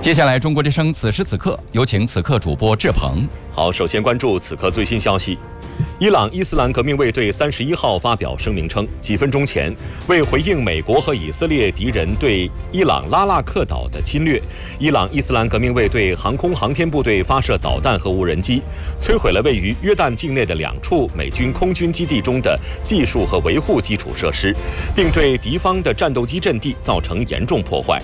接下来，中国之声此时此刻，有请此刻主播志鹏。 好，首先关注此刻最新消息。伊朗伊斯兰革命卫队31号发表声明称，几分钟前，为回应美国和以色列敌人对伊朗拉腊克岛的侵略，伊朗伊斯兰革命卫队航空航天部队发射导弹和无人机，摧毁了位于约旦境内的2处美军空军基地中的技术和维护基础设施，并对敌方的战斗机阵地造成严重破坏。